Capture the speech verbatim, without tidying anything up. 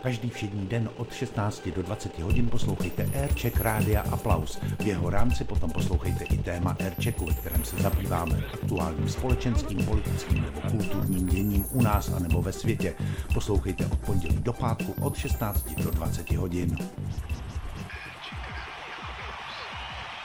Každý všední den od šestnácti do dvaceti hodin poslouchejte Aircheck Rádia Aplaus. V jeho rámci potom poslouchejte i téma Airchecku, ve kterém se zabýváme aktuálním společenským, politickým nebo kulturním děním u nás a nebo ve světě. Poslouchejte od pondělí do pátku od šestnácti do dvaceti hodin.